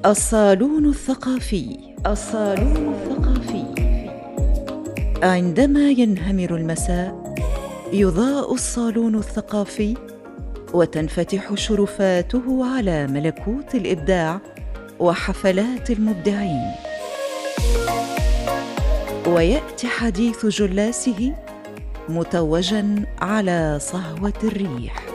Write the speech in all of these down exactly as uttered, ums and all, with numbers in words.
الصالون الثقافي. الصالون الثقافي. عندما ينهمر المساء يضاء الصالون الثقافي وتنفتح شرفاته على ملكوت الإبداع وحفلات المبدعين، ويأتي حديث جلاسه متوجاً على صهوة الريح.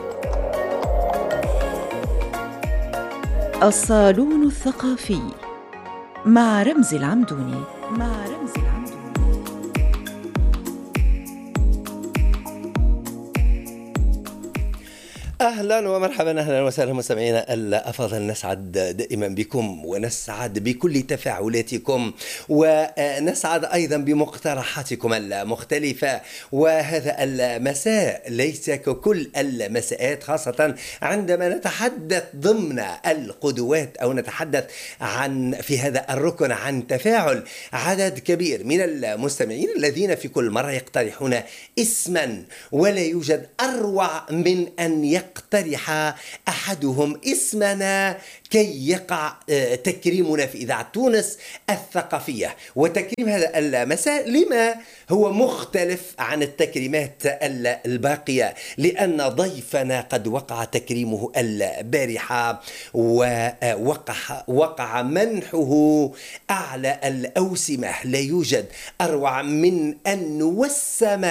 الصالون الثقافي مع رمزي العمدوني. مع رمزي العمدوني. أهلا ومرحبا، أهلا وسهلا مستمعينا الأفاضل. نسعد دائما بكم ونسعد بكل تفاعلاتكم ونسعد أيضا بمقترحاتكم المختلفة. وهذا المساء ليس ككل المساءات، خاصة عندما نتحدث ضمن القدوات أو نتحدث عن في هذا الركن عن تفاعل عدد كبير من المستمعين الذين في كل مرة يقترحون اسما، ولا يوجد أروع من أن يقترح اقترح أحدهم اسمنا كي يقع تكريمنا في إذاعة تونس الثقافية. وتكريم هذا المساء لما هو مختلف عن التكريمات الباقية، لأن ضيفنا قد وقع تكريمه البارحة ووقع وقع منحه أعلى الأوسمة. لا يوجد أروع من أن نوسم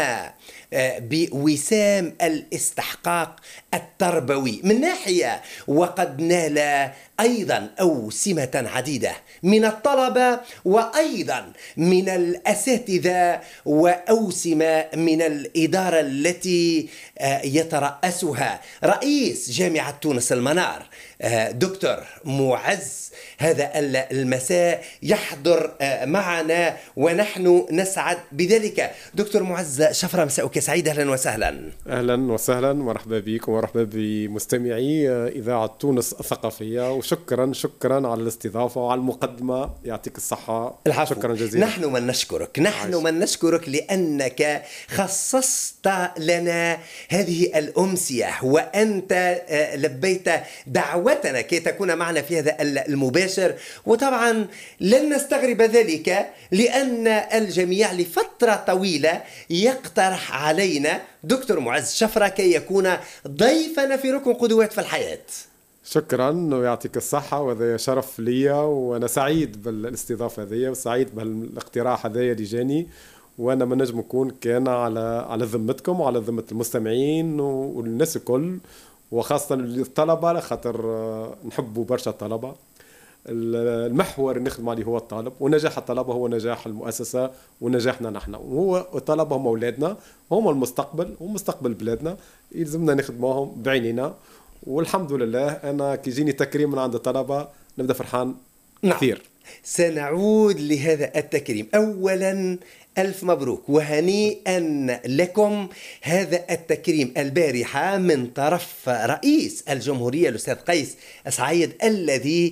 بوسام الاستحقاق التربوي من ناحية، وقد نال أيضا أوسمة عديدة من الطلبة وأيضا من الأساتذة وأوسمة من الإدارة التي يترأسها رئيس جامعة تونس المنار دكتور معز. هذا المساء يحضر معنا ونحن نسعد بذلك. دكتور معز شفرة، مساءك سعيد، أهلا وسهلا. أهلا وسهلا، مرحبا بكم ومرحبا بمستمعي إذاعة تونس الثقافية، وشكرا شكرا على الاستضافة وعلى المقدمة، يعطيك الصحة. الحفو. شكرا جزيلا. نحن من نشكرك نحن عايش. من نشكرك لأنك خصصت لنا هذه الأمسية، وأنت لبيت دعوتنا كي تكون معنا في هذا المباشر. وطبعا لن نستغرب ذلك، لأن الجميع لفترة طويلة يقترح علينا دكتور معز شفرة كي يكون ضيفنا في ركن قدوات في الحياة. شكرا ويعطيك الصحة، وهذا شرف لي وأنا سعيد بالاستضافة هذه وسعيد بالاقتراح هذا اللي جاني، وأنا ما نجم نكون كان على على ذمتكم وعلى ذمة المستمعين والناس الكل، وخاصة الطلبة، خاطر نحبوا برشا الطلبة. المحور اللي نخدم عليه هو الطالب، ونجاح الطلبة هو نجاح المؤسسة ونجاحنا نحن، وهو الطلبة هم أولادنا، هم المستقبل ومستقبل بلادنا، يلزمنا نخدموهم بعيننا. والحمد لله أنا كي يجيني تكريم من عند الطلبة نبدأ فرحان كثير. نعم. سنعود لهذا التكريم. أولا ألف مبروك وهنيئا لكم هذا التكريم البارحة من طرف رئيس الجمهورية الأستاذ قيس سعيد، الذي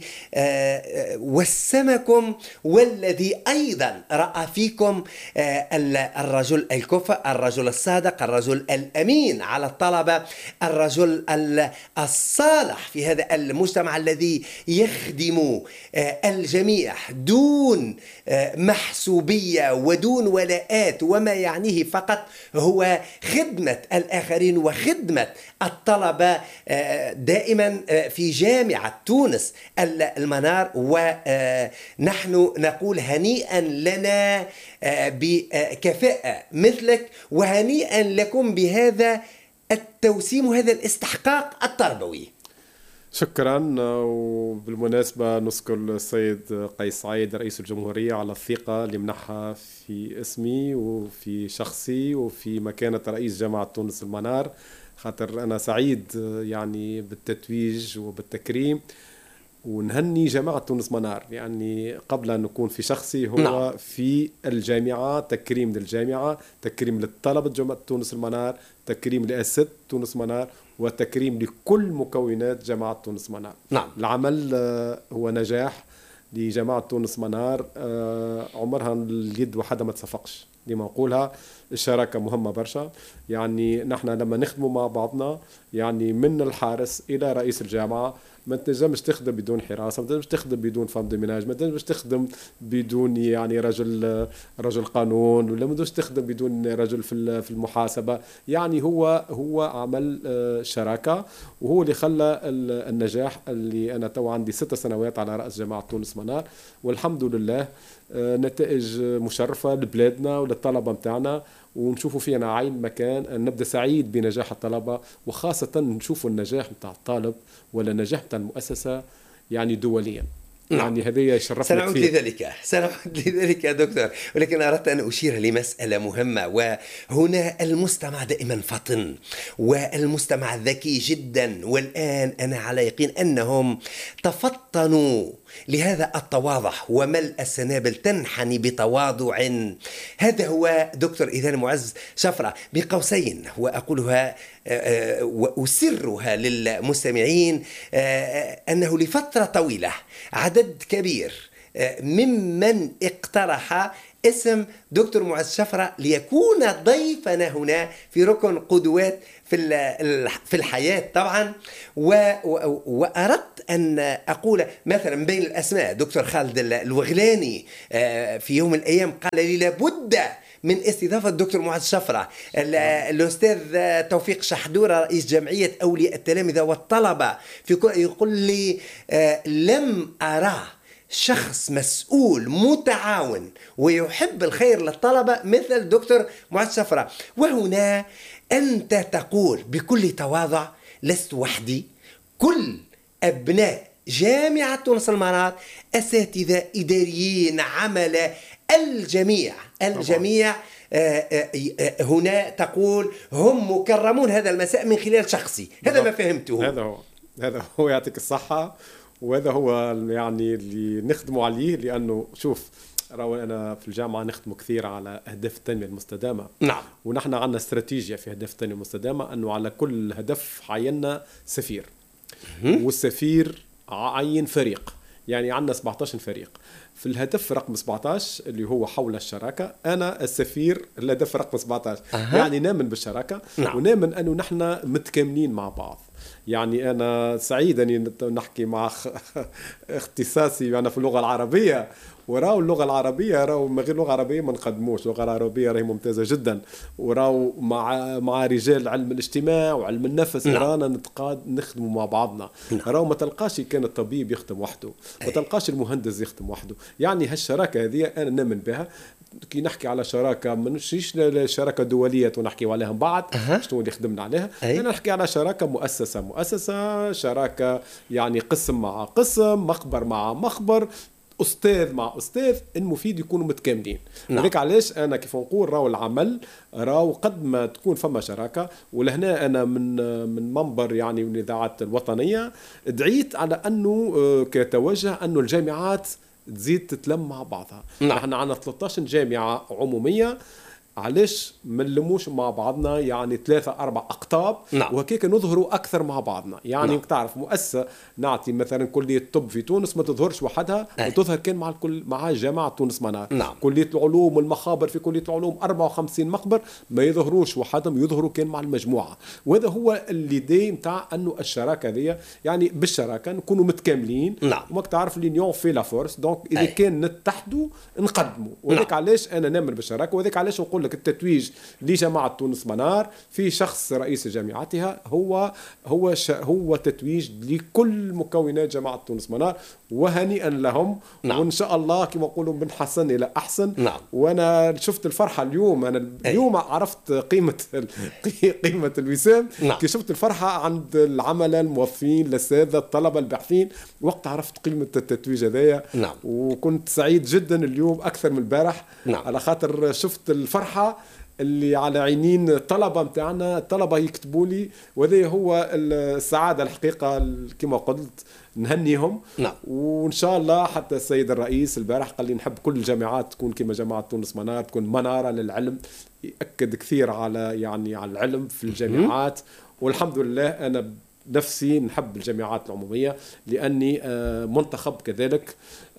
وسمكم والذي أيضا رأى فيكم الرجل الكفء، الرجل الصادق، الرجل الأمين على الطلبة، الرجل الصالح في هذا المجتمع الذي يخدم الجميع دون محسوبية ودون ولاءات، وما يعنيه فقط هو خدمة الآخرين وخدمة الطلبة دائما في جامعة تونس المنار. ونحن نقول هنيئا لنا بكفاءة مثلك، وهنيئا لكم بهذا التوسيم وهذا الاستحقاق التربوي. شكرا. وبالمناسبة نذكر السيد قيس سعيد رئيس الجمهورية على الثقة اللي منحها في اسمي وفي شخصي وفي مكانة رئيس جامعة تونس المنار، خاطر أنا سعيد يعني بالتتويج وبالتكريم، ونهني جامعة تونس منار يعني قبل أن نكون في شخصي، هو نعم. في الجامعة تكريم للجامعة، تكريم للطلبة جامعة تونس المنار، تكريم لأسد تونس منار، وتكريم لكل مكونات جامعة تونس منار. نعم. العمل هو نجاح لجامعة تونس منار، عمرها اليد وحدها ما تصفقش. ديما نقولها الشراكة مهمة برشا. يعني نحن لما نخدموا مع بعضنا يعني من الحارس إلى رئيس الجامعة ما تنجمش تخدم بدون حراسة، ما تنجمش تخدم بدون فم دي ميناج، ما تنجمش تخدم بدون يعني رجل رجل قانون، ولا ما تنجمش تخدم بدون رجل في في المحاسبة. يعني هو هو عمل شراكة، وهو اللي خلى النجاح اللي أنا تو عندي ست سنوات على رأس جامعة تونس منار، والحمد لله نتائج مشرفة لبلادنا وللطلبة متاعنا، ونشوفوا فينا عين مكان. نبدأ سعيد بنجاح الطلبة، وخاصة نشوفوا النجاح متاع الطالب ولا النجاح متاع المؤسسة يعني دوليا. نعم. يعني هذا يشرفنا كثير. سنعود لذلك سنعود لذلك يا دكتور، ولكن أردت أن أشير لمسألة مهمة، وهنا المستمع دائما فطن والمستمع ذكي جدا، والآن أنا على يقين أنهم تفطنوا لهذا التواضع وملء السنابل تنحني بتواضع. هذا هو دكتور إذان معز شفرة بقوسين، وأقولها وأسرها للمستمعين أنه لفترة طويلة عدد كبير ممن اقترح اسم دكتور معز شفرة ليكون ضيفنا هنا في ركن قدوات في في الحياة طبعا. وأردت أن أقول مثلا بين الأسماء دكتور خالد الوغلاني في يوم من الأيام قال لي لابد من استضافة الدكتور معز شفرة. الأستاذ توفيق شحدورة رئيس جمعية أولياء التلامذة والطلبة في يقول لي لم أرى شخص مسؤول متعاون ويحب الخير للطلبة مثل الدكتور معز شفرة. وهنا أنت تقول بكل تواضع لست وحدي، كل أبناء جامعة تونس المنار أساتذة إداريين عمل الجميع الجميع هنا تقول هم مكرمون هذا المساء من خلال شخصي. هذا ما فهمته. هذا هو هذا هو يعطيك الصحة، وهذا هو يعني اللي نخدموا عليه. لأنه شوف راهو أنا في الجامعة نخدم كثير على أهداف التنمية المستدامة. نعم. ونحن عندنا استراتيجية في أهداف التنمية المستدامة أنه على كل هدف عيننا سفير، والسفير عين فريق. يعني عندنا سبعة عشر فريق في الهدف رقم سبعة عشر اللي هو حول الشراكة. أنا السفير الهدف رقم سبعة عشر. أه. يعني نامن بالشراكة. نعم. ونامن أنه نحن متكاملين مع بعض. يعني أنا سعيد أني نحكي مع اختصاصي أنا في اللغة العربية، وراو اللغة العربية راو من غير لغة عربية ما نقدموش. اللغة العربية راهي ممتازة جدا، وراو مع مع رجال علم الاجتماع وعلم النفس. نعم. رانا نتقاد نخدموا مع بعضنا. نعم. راو ما تلقاش كان الطبيب يخدم وحده، ما تلقاش المهندس يخدم وحده. يعني هالشراكة هذه أنا نؤمن بها. كي نحكي على شراكة ما نمشيش شراكة دولية ونحكي عليها من بعد أه. شنو اللي خدمنا عليها. أنا نحكي على شراكة مؤسسة مؤسسة شراكة يعني قسم مع قسم، مخبر مع مخبر، أستاذ مع أستاذ، المفيد يكونوا متكاملين. نعم. ولك علاش أنا كيف نقول راو العمل راو قد ما تكون فما شراكة. ولهنا أنا من من منبر يعني من الإذاعات الوطنية دعيت على أنه كتوجه أنه الجامعات تزيد تتلم مع بعضها. نعم. احنا عندنا ثلاثة عشر جامعة عمومية، علاش ما نلموش مع بعضنا يعني ثلاثة أربع أقطاب. نعم. وهكيك نظهروا أكثر مع بعضنا. يعني نعم. تعرف مؤسسة نعطي مثلا كلية الطب في تونس ما تظهرش وحدها، وتظهر كان مع الكل مع جامعة تونس منار. نعم. كلية العلوم والمخابر في كلية العلوم أربعة وخمسين مخبر ما يظهروش وحدهم، يظهروا كان مع المجموعة. وهذا هو اللي داي متاع أنه الشراكة ذي يعني بالشراكة نكونوا متكاملين. نعم. وما تعرف لينيون في لا فورس. دونك إذا أي. كان نتحدوا نقدموا. وذلك نعم. علاش أنا نامن بالشراكة، وذلك علاش نقول التتويج لجامعة تونس منار في شخص رئيس جامعتها هو هو هو تتويج لكل مكونات جامعة تونس منار، وهنيئا لهم. نعم. وإن شاء الله كما نقولوا من حسن إلى أحسن. نعم. وأنا شفت الفرحة اليوم. أنا اليوم أي. عرفت قيمة قيمة الوسام. نعم. كي شفت الفرحة عند العملاء الموظفين الأساتذة الطلبة الباحثين، وقت عرفت قيمة التتويج هذايا. نعم. وكنت سعيد جدا اليوم أكثر من البارح. نعم. على خاطر شفت الفرحة اللي على عينين الطلبة متاعنا. الطلبة يكتبوا لي، وهذا هو السعادة الحقيقة كما قلت نهنيهم. نعم. وإن شاء الله حتى السيد الرئيس البارح قال لي نحب كل الجامعات تكون كما جامعة تونس منار، تكون منارة للعلم. يأكد كثير على يعني على العلم في الجامعات. والحمد لله أنا نفسي نحب الجامعات العمومية لأني منتخب كذلك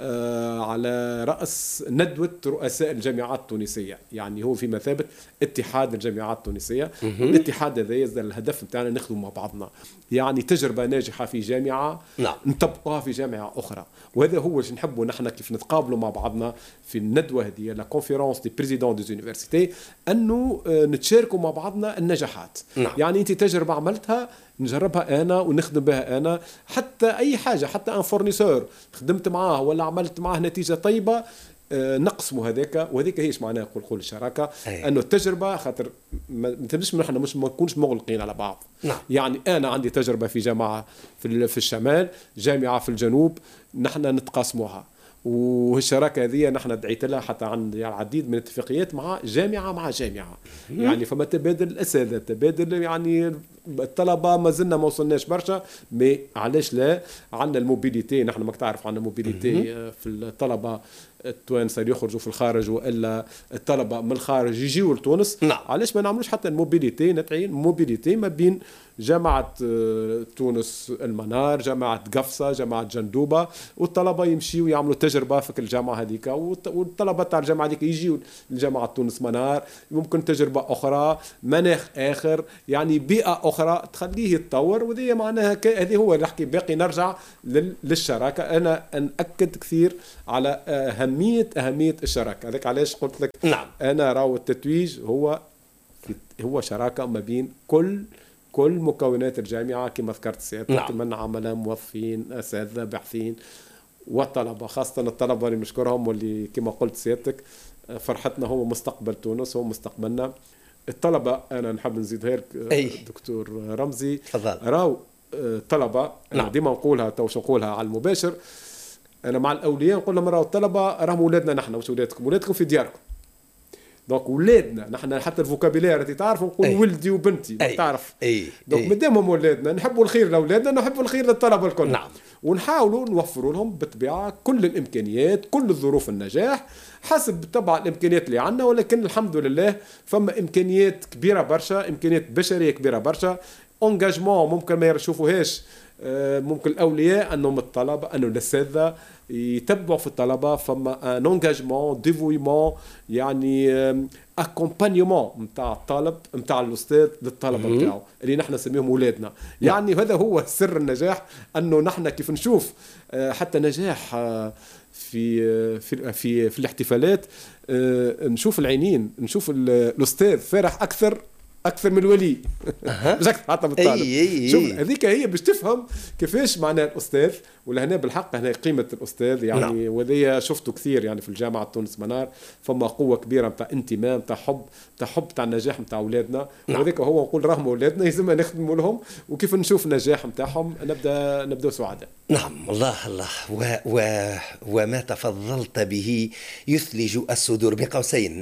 على رأس ندوة رؤساء الجامعات التونسية، يعني هو في مثابة اتحاد الجامعات التونسية. الاتحاد هذا الهدف بتاعنا نخدم مع بعضنا، يعني تجربة ناجحة في جامعة نعم. نطبقها في جامعة أخرى، وهذا هو اللي نحبه نحن كيف نتقابلوا مع بعضنا في الندوة هذه لا كونفيرونس دي بريزيدون دي زونيفرسيتي، أنه نتشاركوا مع بعضنا النجاحات نعم. يعني أنت تجربة عملتها نجربها أنا ونخدم بها أنا، حتى أي حاجة، حتى أن فورنيسور خدمت معاه ولا عملت معاه نتيجة طيبة نقسموا هذاك، وهذيك هيش معناها قول قول الشراكه أيه. انه التجربه خاطر ما تبش نحن مش ما نكونش مغلقين على بعض نعم. يعني انا عندي تجربه في جامعه في في الشمال، جامعه في الجنوب، نحن نتقاسموها، والشراكه هذه نحن دعيت لها حتى عندي العديد من الاتفاقيات مع جامعه مع جامعه م- يعني فما تبادل الاساتذه، تبادل يعني الطلبه ما زلنا ما وصلناش برشا، مي علاش لا عندنا الموبيليتي، نحن ما تعرف عندنا موبيليتي في الطلبه التوانسه اللي يخرجوا في الخارج والا الطلبه من الخارج يجيوا لتونس نعم. علاش ما نعملوش حتى الموبيليتي، نتعين موبيليتي ما بين جامعه تونس المنار، جامعه قفصه، جامعه جندوبه، والطلبه يمشيوا يعملوا تجربه في الجامعه هذيك، والطلبه تاع الجامعه هذيك يجيوا لجامعه تونس منار، ممكن تجربه اخرى، مناخ اخر، يعني بيئه اخرى تخليه يتطور، وذي معناها هذه هو اللي نحكي باقي نرجع للشراكه. انا ناكد كثير على اهميه اهميه الشراكه، هذاك علاش قلت لك نعم. انا راهو التتويج هو هو شراكه ما بين كل كل مكونات الجامعه كما ذكرت سيادتك نعم. من عملاء، موظفين، اساتذه، باحثين، والطلبه، خاصه الطلبه اللي نشكرهم واللي كما قلت سيادتك فرحتنا هو مستقبل تونس، هو مستقبلنا. الطلبه انا نحب نزيد هيك دكتور رمزي راهو طلبه نعم. ديما نقولها تو نقولها على المباشر، انا مع الاولياء نقول لهم راهو الطلبه راهم اولادنا نحن، واش اولادكم؟ اولادكم في دياركم. دونك ولادنا نحن حتى الفوكابيلير اللي تعرف نقول أي. ولدي وبنتي أي. تعرف أي. دونك مادامهم ولادنا نحبوا الخير لاولادنا، نحبوا الخير للطلبه الكل نعم. ونحاولوا نوفروا لهم بالطبيعه كل الامكانيات، كل الظروف النجاح حسب طبعا الامكانيات اللي عندنا، ولكن الحمد لله فما امكانيات كبيره برشا، امكانيات بشريه كبيره برشا، انجاجمون ممكن ما يشوفوهاش ممكن الاولياء انهم الطلبه انه الاساتذه يتبعوا في الطلبه، فما ان انجاجمون ديفويمون يعني اكومبانيومون نتاع الطالب نتاع الاستاذ للطلبه نتاعو اللي نحن نسميهم اولادنا، يعني هذا هو سر النجاح، انه نحن كيف نشوف حتى نجاح في في في, في الاحتفالات نشوف العينين، نشوف الاستاذ فرح اكثر اكثر من الولي مش اكثر حتى بالطالب. شوف هذيك هي باش تفهم كيفاش معناه الاستاذ، ولهنا بالحق هنا قيمه الاستاذ يعني نعم. وذي شفته كثير يعني في الجامعه تونس منار، فما قوه كبيره نتاع انتماء، نتاع حب، نتاع حب تاع النجاح نتاع اولادنا نعم. وذاك هو نقول راهم اولادنا لازم نخدموا لهم، وكيف نشوف النجاح نتاعهم نبدا نبدا سعداء. نعم الله الله و و وما تفضلت به يثلج الصدور. بقوسين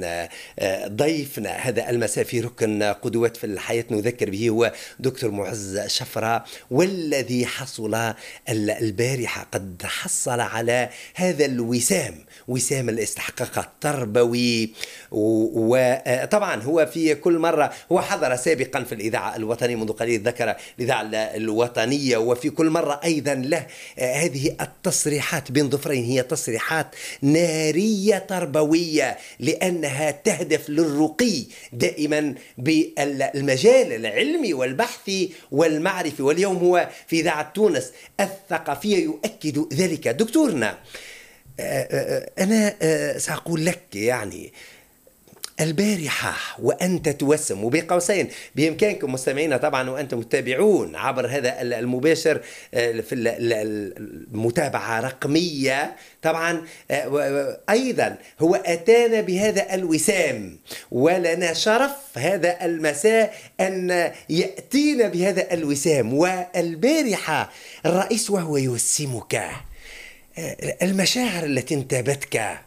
ضيفنا هذا المساء في ركن قدوات في الحياة نذكر به هو دكتور معز شفرة، والذي حصل البارحة قد حصل على هذا الوسام، وسام الاستحقاق التربوي، وطبعا هو في كل مرة هو حضر سابقا في الإذاعة الوطنية، منذ قليل ذكر الإذاعة الوطنية، وفي كل مرة أيضا له هذه التصريحات بين ظفرين، هي تصريحات نارية تربوية لأنها تهدف للرقي دائما بالمجال العلمي والبحثي والمعرفي، واليوم هو في إذاعة تونس الثقافية يؤكد ذلك. دكتورنا أنا سأقول لك يعني البارحة وأنت توسم، وبقوسين بإمكانكم مستمعينا طبعا وأنتم متابعون عبر هذا المباشر في المتابعة رقمية طبعا، أيضا هو أتانا بهذا الوسام، ولنا شرف هذا المساء أن يأتينا بهذا الوسام. والبارحة الرئيس وهو يوسمك، المشاعر التي انتابتك؟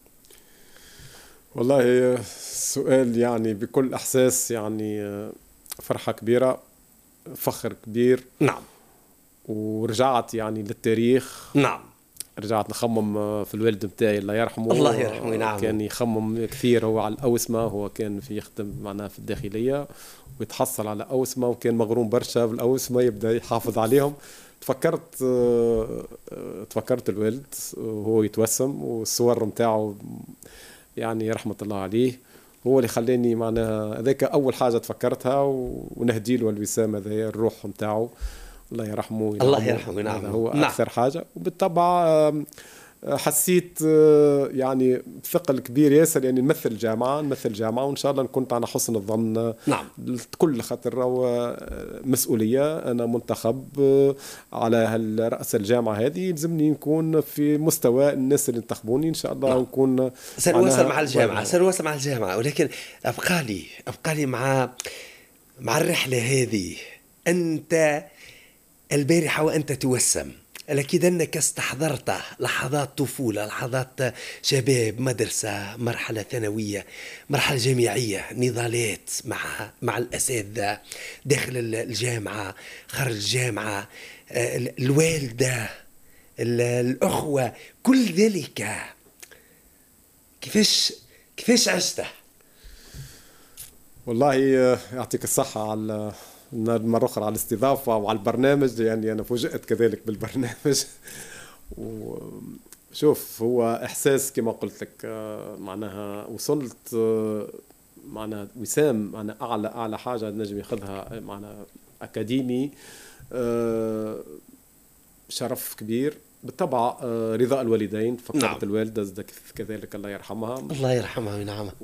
والله السؤال يعني بكل إحساس، يعني فرحة كبيرة، فخر كبير نعم، ورجعت يعني للتاريخ نعم، رجعت نخمم في الوالد متاعي الله يرحمه. الله يرحمه وينعمه. كان يخمم كثير هو على الأوسمة، هو كان في يخدم معنا في الداخلية ويتحصل على أوسمة، وكان مغروم برشا بالأوسمة يبدأ يحافظ عليهم. تفكرت تفكرت الوالد وهو يتوسم، والصور متاعه يعني رحمة الله عليه هو اللي خلاني معناها هذاك أول حاجة تفكرتها، ونهدي له الوسام هذا الروح متاعه الله يرحمه. الله يرحمه هذا نعم. هو نعم. أكثر حاجة. وبالطبع حسيت يعني بثقل كبير ياسر، يعني نمثل الجامعة نمثل الجامعة وإن شاء الله نكون على حسن الظن. نعم. كل خاطر مسؤولية، أنا منتخب على رأس الجامعة هذه، يلزمني نكون في مستوى الناس اللي انتخبوني إن شاء الله. نعم. ونكون سنواصل مع الجامعة سنواصل مع الجامعة ولكن أبقى لي أبقى لي مع مع الرحلة هذه. أنت البارحة وأنت توسم، لكن أنك استحضرت لحظات طفولة، لحظات شباب، مدرسة، مرحلة ثانوية، مرحلة جامعية، نضالات مع مع الأساتذة داخل الجامعة، خارج الجامعة، الوالدة، الأخوة، كل ذلك كيفاش كيفاش عشته؟ والله يعطيك الصحة على مرة أخرى على الاستضافة وعلى البرنامج، يعني أنا فوجئت كذلك بالبرنامج. وشوف هو إحساس كما قلت لك، معناها وصلت معناها وسام، معناها أعلى أعلى حاجة نجم ياخذها معناها أكاديمي، شرف كبير بالطبع. رضاء الوالدين، فقدت. نعم. الوالدة كذلك الله يرحمها. الله يرحمها وينعمها.